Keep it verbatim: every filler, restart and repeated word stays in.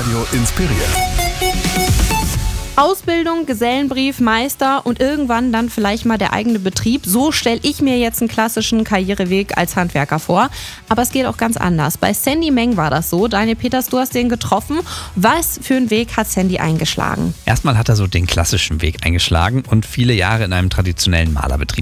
Radio inspiriert. Ausbildung, Gesellenbrief, Meister und irgendwann dann vielleicht mal der eigene Betrieb. So stelle ich mir jetzt einen klassischen Karriereweg als Handwerker vor. Aber es geht auch ganz anders. Bei Sandy Meng war das so. Daniel Peters, du hast den getroffen. Was für einen Weg hat Sandy eingeschlagen? Erstmal hat er so den klassischen Weg eingeschlagen und viele Jahre in einem traditionellen Malerbetrieb